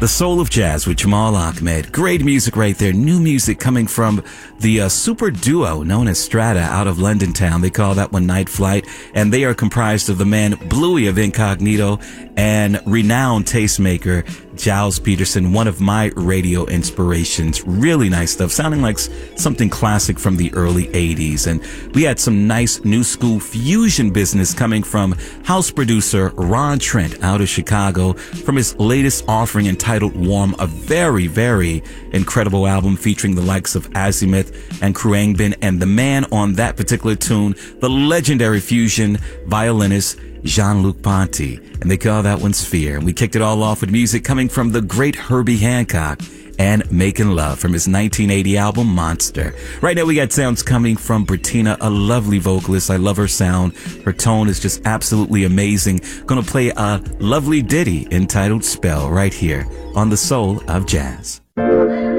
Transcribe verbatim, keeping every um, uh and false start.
The Soul of Jazz with Jamal Ahmed. Great music right there. New music coming from the uh, super duo known as Strata out of London town. They call that one Night Flight. And they are comprised of the man Bluey of Incognito and renowned tastemaker Giles Peterson, one of my radio inspirations. Really nice stuff, sounding like something classic from the early eighties. And we had some nice new school fusion business coming from house producer Ron Trent out of Chicago from his latest offering entitled Warm, a very, very incredible album featuring the likes of Azimuth and Khruangbin, and the man on that particular tune, the legendary fusion violinist Jean-Luc Ponty, and they call that one Sphere. And we kicked it all off with music coming from the great Herbie Hancock and Making Love from his nineteen eighty album Monster. Right now we got sounds coming from Bertina, a lovely vocalist. I love her sound. Her tone is just absolutely amazing. Gonna play a lovely ditty entitled Spell right here on The Soul of Jazz.